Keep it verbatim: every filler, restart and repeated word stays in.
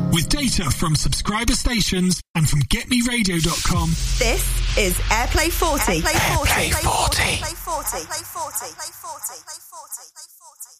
With data from subscriber stations and from get me radio dot com. This is Airplay forty. Airplay forty. Airplay forty. Airplay forty. Airplay forty. Airplay forty. Airplay forty. Airplay forty.